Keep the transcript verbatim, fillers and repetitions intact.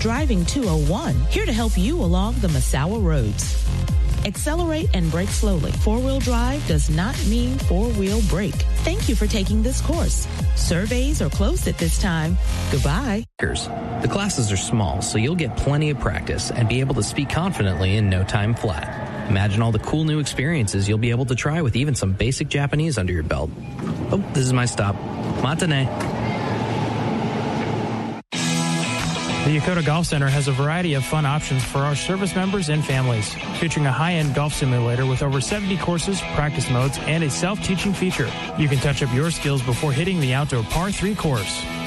Driving two oh one, here to help you along the Massawa roads. Accelerate and brake slowly. Four-wheel drive does not mean four-wheel brake. Thank you for taking this course. Surveys are closed at this time. Goodbye. The classes are small, so you'll get plenty of practice and be able to speak confidently in no time flat. Imagine all the cool new experiences you'll be able to try with even some basic Japanese under your belt. Oh, this is my stop. Matane. The Yokota Golf Center has a variety of fun options for our service members and families, featuring a high-end golf simulator with over seventy courses, practice modes, and a self-teaching feature. You can touch up your skills before hitting the outdoor par three course.